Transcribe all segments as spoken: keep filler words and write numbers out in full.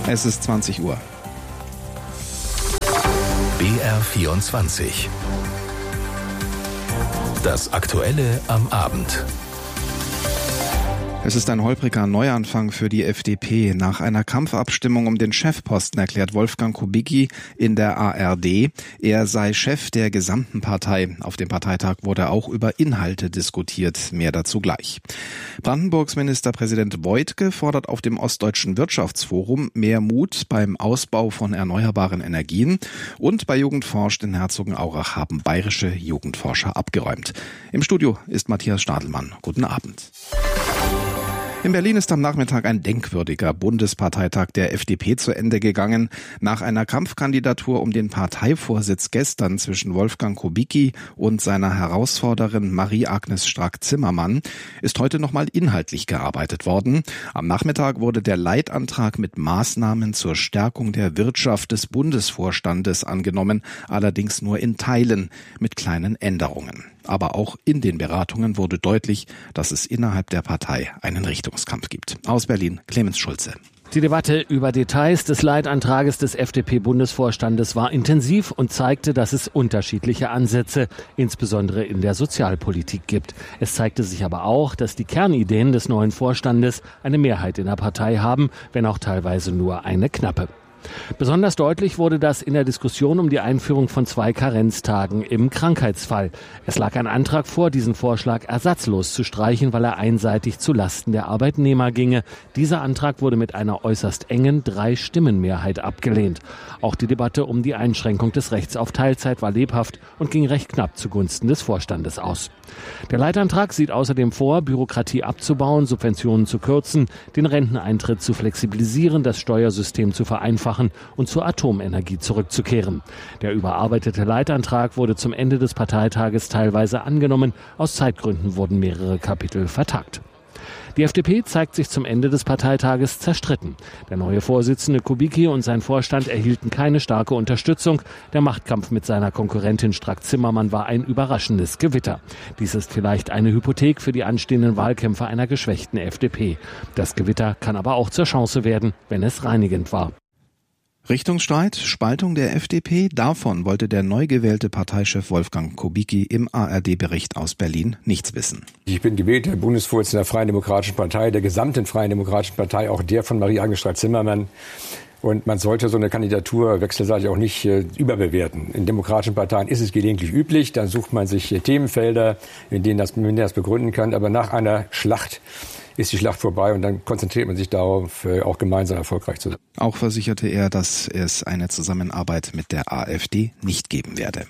Es ist zwanzig Uhr. B R vierundzwanzig. Das Aktuelle am Abend. Es ist ein holpriger Neuanfang für die F D P. Nach einer Kampfabstimmung um den Chefposten erklärt Wolfgang Kubicki in der A R D, er sei Chef der gesamten Partei. Auf dem Parteitag wurde auch über Inhalte diskutiert. Mehr dazu gleich. Brandenburgs Ministerpräsident Woidke fordert auf dem Ostdeutschen Wirtschaftsforum mehr Mut beim Ausbau von erneuerbaren Energien. Und bei Jugend forscht in Herzogenaurach haben bayerische Jugendforscher abgeräumt. Im Studio ist Matthias Stadelmann. Guten Abend. In Berlin ist am Nachmittag ein denkwürdiger Bundesparteitag der F D P zu Ende gegangen. Nach einer Kampfkandidatur um den Parteivorsitz gestern zwischen Wolfgang Kubicki und seiner Herausforderin Marie-Agnes Strack-Zimmermann ist heute nochmal inhaltlich gearbeitet worden. Am Nachmittag wurde der Leitantrag mit Maßnahmen zur Stärkung der Wirtschaft des Bundesvorstandes angenommen, allerdings nur in Teilen mit kleinen Änderungen. Aber auch in den Beratungen wurde deutlich, dass es innerhalb der Partei einen Richtungskampf gibt. Aus Berlin, Clemens Schulze. Die Debatte über Details des Leitantrages des F D P-Bundesvorstandes war intensiv und zeigte, dass es unterschiedliche Ansätze, insbesondere in der Sozialpolitik, gibt. Es zeigte sich aber auch, dass die Kernideen des neuen Vorstandes eine Mehrheit in der Partei haben, wenn auch teilweise nur eine knappe. Besonders deutlich wurde das in der Diskussion um die Einführung von zwei Karenztagen im Krankheitsfall. Es lag ein Antrag vor, diesen Vorschlag ersatzlos zu streichen, weil er einseitig zu Lasten der Arbeitnehmer ginge. Dieser Antrag wurde mit einer äußerst engen Drei-Stimmen-Mehrheit abgelehnt. Auch die Debatte um die Einschränkung des Rechts auf Teilzeit war lebhaft und ging recht knapp zugunsten des Vorstandes aus. Der Leitantrag sieht außerdem vor, Bürokratie abzubauen, Subventionen zu kürzen, den Renteneintritt zu flexibilisieren, das Steuersystem zu vereinfachen und zur Atomenergie zurückzukehren. Der überarbeitete Leitantrag wurde zum Ende des Parteitages teilweise angenommen. Aus Zeitgründen wurden mehrere Kapitel vertagt. Die F D P zeigt sich zum Ende des Parteitages zerstritten. Der neue Vorsitzende Kubicki und sein Vorstand erhielten keine starke Unterstützung. Der Machtkampf mit seiner Konkurrentin Strack-Zimmermann war ein überraschendes Gewitter. Dies ist vielleicht eine Hypothek für die anstehenden Wahlkämpfe einer geschwächten F D P. Das Gewitter kann aber auch zur Chance werden, wenn es reinigend war. Richtungsstreit, Spaltung der F D P, davon wollte der neu gewählte Parteichef Wolfgang Kubicki im A R D-Bericht aus Berlin nichts wissen. Ich bin gewählter Bundesvorsitzender der Freien Demokratischen Partei, der gesamten Freien Demokratischen Partei, auch der von Marie-Agnes Strack-Zimmermann. Und man sollte so eine Kandidatur wechselseitig auch nicht äh, überbewerten. In demokratischen Parteien ist es gelegentlich üblich, dann sucht man sich äh, Themenfelder, in denen das, man das begründen kann. Aber nach einer Schlacht ist die Schlacht vorbei und dann konzentriert man sich darauf, auch gemeinsam erfolgreich zu sein. Auch versicherte er, dass es eine Zusammenarbeit mit der AfD nicht geben werde.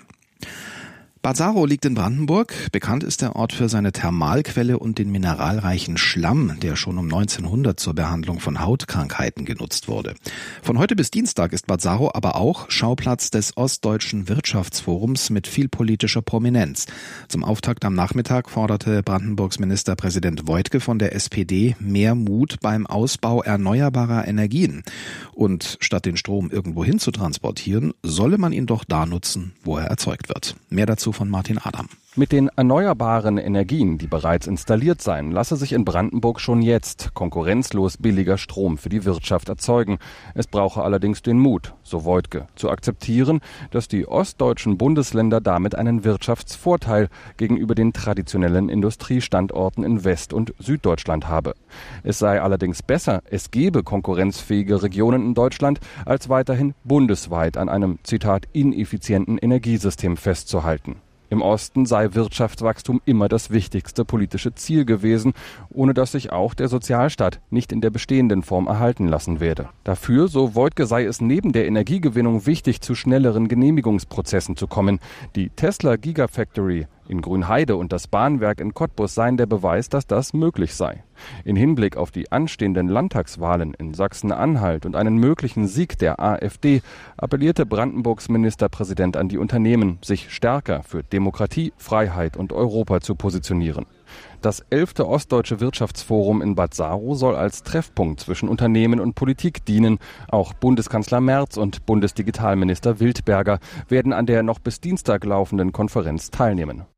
Bad Saro liegt in Brandenburg. Bekannt ist der Ort für seine Thermalquelle und den mineralreichen Schlamm, der schon um neunzehnhundert zur Behandlung von Hautkrankheiten genutzt wurde. Von heute bis Dienstag ist Bad Saro aber auch Schauplatz des Ostdeutschen Wirtschaftsforums mit viel politischer Prominenz. Zum Auftakt am Nachmittag forderte Brandenburgs Ministerpräsident Woidke von der S P D mehr Mut beim Ausbau erneuerbarer Energien. Und statt den Strom irgendwohin zu transportieren, solle man ihn doch da nutzen, wo er erzeugt wird. Mehr dazu von Martin Adam. Mit den erneuerbaren Energien, die bereits installiert seien, lasse sich in Brandenburg schon jetzt konkurrenzlos billiger Strom für die Wirtschaft erzeugen. Es brauche allerdings den Mut, so Woidke, zu akzeptieren, dass die ostdeutschen Bundesländer damit einen Wirtschaftsvorteil gegenüber den traditionellen Industriestandorten in West- und Süddeutschland habe. Es sei allerdings besser, es gebe konkurrenzfähige Regionen in Deutschland, als weiterhin bundesweit an einem, Zitat, ineffizienten Energiesystem festzuhalten. Im Osten sei Wirtschaftswachstum immer das wichtigste politische Ziel gewesen, ohne dass sich auch der Sozialstaat nicht in der bestehenden Form erhalten lassen werde. Dafür, so Woidke, sei es neben der Energiegewinnung wichtig, zu schnelleren Genehmigungsprozessen zu kommen. Die Tesla Gigafactory in Grünheide und das Bahnwerk in Cottbus seien der Beweis, dass das möglich sei. In Hinblick auf die anstehenden Landtagswahlen in Sachsen-Anhalt und einen möglichen Sieg der AfD appellierte Brandenburgs Ministerpräsident an die Unternehmen, sich stärker für Demokratie, Freiheit und Europa zu positionieren. Das elfte Ostdeutsche Wirtschaftsforum in Bad Saro soll als Treffpunkt zwischen Unternehmen und Politik dienen. Auch Bundeskanzler Merz und Bundesdigitalminister Wildberger werden an der noch bis Dienstag laufenden Konferenz teilnehmen.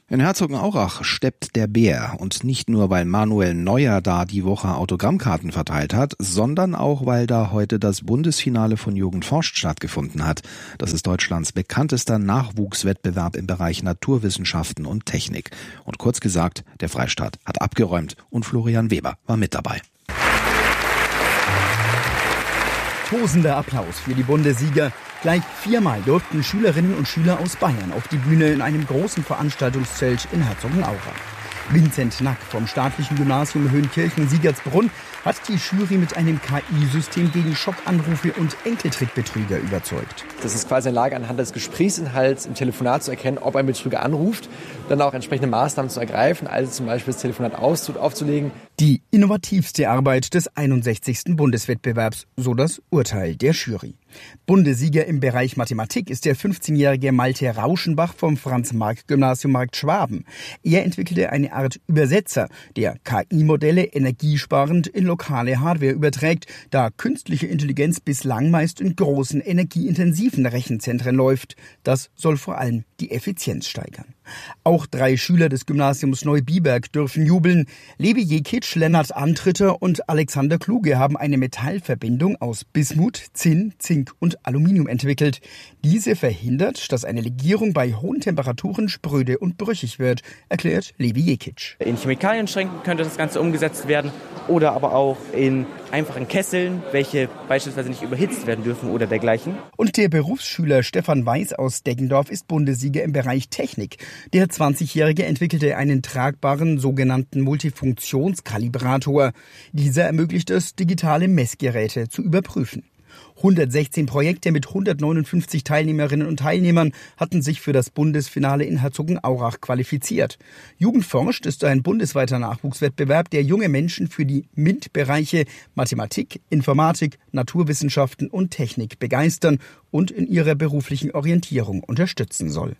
In Herzogenaurach steppt der Bär und nicht nur, weil Manuel Neuer da die Woche Autogrammkarten verteilt hat, sondern auch, weil da heute das Bundesfinale von Jugend forscht stattgefunden hat. Das ist Deutschlands bekanntester Nachwuchswettbewerb im Bereich Naturwissenschaften und Technik. Und kurz gesagt, der Freistaat hat abgeräumt und Florian Weber war mit dabei. Tosender Applaus für die Bundessieger. Gleich viermal durften Schülerinnen und Schüler aus Bayern auf die Bühne in einem großen Veranstaltungszelt in Herzogenaurach. Vincent Nack vom staatlichen Gymnasium Höhenkirchen-Siegertsbrunn hat die Jury mit einem K I-System gegen Schockanrufe und Enkeltrickbetrüger überzeugt. Das ist quasi eine Lage, anhand des Gesprächsinhalts im Telefonat zu erkennen, ob ein Betrüger anruft, dann auch entsprechende Maßnahmen zu ergreifen, also zum Beispiel das Telefonat aufzulegen. Die innovativste Arbeit des einundsechzigsten Bundeswettbewerbs, so das Urteil der Jury. Bundessieger im Bereich Mathematik ist der fünfzehnjährige Malte Rauschenbach vom Franz-Marc-Gymnasium Marktschwaben. Er entwickelte eine Art Übersetzer, der K I-Modelle energiesparend in lokale Hardware überträgt, da künstliche Intelligenz bislang meist in großen, energieintensiven Rechenzentren läuft. Das soll vor allem die Effizienz steigern. Auch drei Schüler des Gymnasiums Neubiberg dürfen jubeln. Levi Jekic, Lennart Antritter und Alexander Kluge haben eine Metallverbindung aus Bismut, Zinn, Zink und Aluminium entwickelt. Diese verhindert, dass eine Legierung bei hohen Temperaturen spröde und brüchig wird, erklärt Levi Jekic. In Chemikalienschränken könnte das Ganze umgesetzt werden oder aber auch in einfachen Kesseln, welche beispielsweise nicht überhitzt werden dürfen oder dergleichen. Und der Berufsschüler Stefan Weiß aus Deggendorf ist Bundessieger im Bereich Technik. Der zwanzigjährige entwickelte einen tragbaren sogenannten Multifunktionskalibrator. Dieser ermöglicht es, digitale Messgeräte zu überprüfen. hundertsechzehn Projekte mit hundertneunundfünfzig Teilnehmerinnen und Teilnehmern hatten sich für das Bundesfinale in Herzogenaurach qualifiziert. Jugend forscht ist ein bundesweiter Nachwuchswettbewerb, der junge Menschen für die MINT-Bereiche Mathematik, Informatik, Naturwissenschaften und Technik begeistern und in ihrer beruflichen Orientierung unterstützen soll.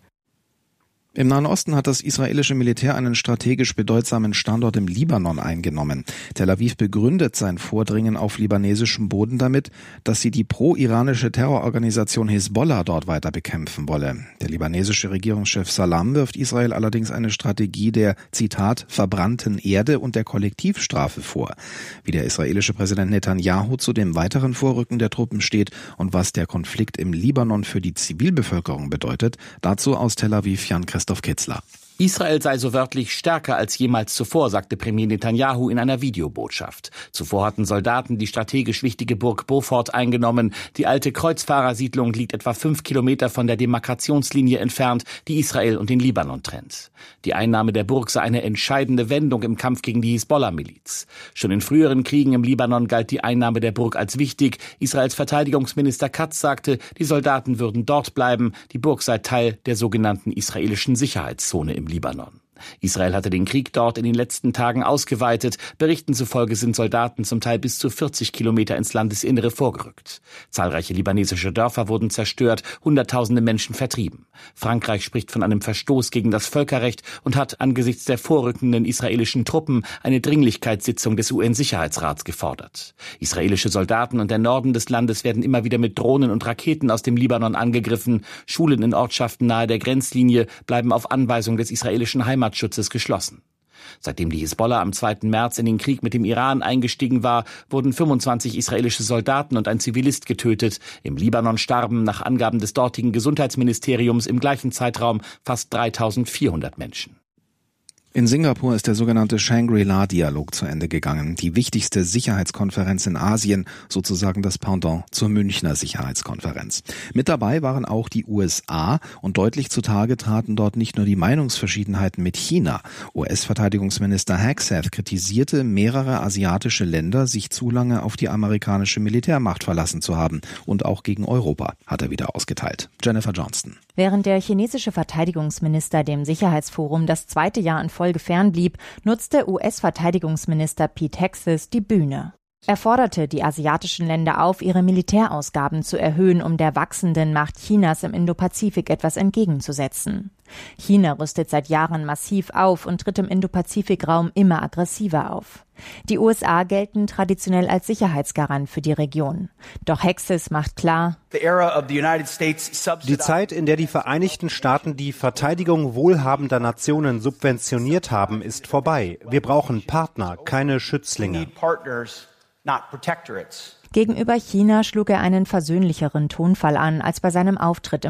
Im Nahen Osten hat das israelische Militär einen strategisch bedeutsamen Standort im Libanon eingenommen. Tel Aviv begründet sein Vordringen auf libanesischem Boden damit, dass sie die pro-iranische Terrororganisation Hisbollah dort weiter bekämpfen wolle. Der libanesische Regierungschef Salam wirft Israel allerdings eine Strategie der, Zitat, verbrannten Erde und der Kollektivstrafe vor. Wie der israelische Präsident Netanyahu zu dem weiteren Vorrücken der Truppen steht und was der Konflikt im Libanon für die Zivilbevölkerung bedeutet, dazu aus Tel Aviv Jan Christoph Kitzler. Israel sei so wörtlich stärker als jemals zuvor, sagte Premier Netanyahu in einer Videobotschaft. Zuvor hatten Soldaten die strategisch wichtige Burg Beaufort eingenommen. Die alte Kreuzfahrersiedlung liegt etwa fünf Kilometer von der Demarkationslinie entfernt, die Israel und den Libanon trennt. Die Einnahme der Burg sei eine entscheidende Wendung im Kampf gegen die Hisbollah-Miliz. Schon in früheren Kriegen im Libanon galt die Einnahme der Burg als wichtig. Israels Verteidigungsminister Katz sagte, die Soldaten würden dort bleiben. Die Burg sei Teil der sogenannten israelischen Sicherheitszone im Libanon. Israel hatte den Krieg dort in den letzten Tagen ausgeweitet. Berichten zufolge sind Soldaten zum Teil bis zu vierzig Kilometer ins Landesinnere vorgerückt. Zahlreiche libanesische Dörfer wurden zerstört, Hunderttausende Menschen vertrieben. Frankreich spricht von einem Verstoß gegen das Völkerrecht und hat angesichts der vorrückenden israelischen Truppen eine Dringlichkeitssitzung des U N-Sicherheitsrats gefordert. Israelische Soldaten und der Norden des Landes werden immer wieder mit Drohnen und Raketen aus dem Libanon angegriffen. Schulen in Ortschaften nahe der Grenzlinie bleiben auf Anweisung des israelischen Heimat Schutzes geschlossen. Seitdem die Hisbollah am zweiten März in den Krieg mit dem Iran eingestiegen war, wurden fünfundzwanzig israelische Soldaten und ein Zivilist getötet. Im Libanon starben nach Angaben des dortigen Gesundheitsministeriums im gleichen Zeitraum fast dreitausendvierhundert Menschen. In Singapur ist der sogenannte Shangri-La-Dialog zu Ende gegangen, die wichtigste Sicherheitskonferenz in Asien, sozusagen das Pendant zur Münchner Sicherheitskonferenz. Mit dabei waren auch die U S A und deutlich zutage traten dort nicht nur die Meinungsverschiedenheiten mit China. U S-Verteidigungsminister Hegseth kritisierte mehrere asiatische Länder, sich zu lange auf die amerikanische Militärmacht verlassen zu haben, und auch gegen Europa hat er wieder ausgeteilt. Jennifer Johnston. Während der chinesische Verteidigungsminister dem Sicherheitsforum das zweite Jahr in Folge fernblieb, nutzte U S-Verteidigungsminister Pete Hegseth die Bühne. Er forderte die asiatischen Länder auf, ihre Militärausgaben zu erhöhen, um der wachsenden Macht Chinas im Indopazifik etwas entgegenzusetzen. China rüstet seit Jahren massiv auf und tritt im Indopazifikraum immer aggressiver auf. Die U S A gelten traditionell als Sicherheitsgarant für die Region. Doch Hexes macht klar: Die Zeit, in der die Vereinigten Staaten die Verteidigung wohlhabender Nationen subventioniert haben, ist vorbei. Wir brauchen Partner, keine Schützlinge. Gegenüber China schlug er einen versöhnlicheren Tonfall an als bei seinem Auftritt im